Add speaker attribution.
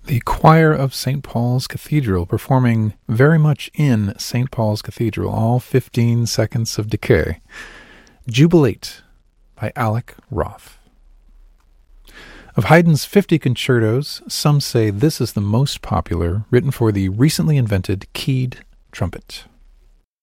Speaker 1: The choir of St. Paul's Cathedral performing very much in St. Paul's Cathedral, all 15 seconds of decay. Jubilate by Alec Roth. Of Haydn's 50 concertos, some say this is the most popular, written for the recently invented keyed trumpet.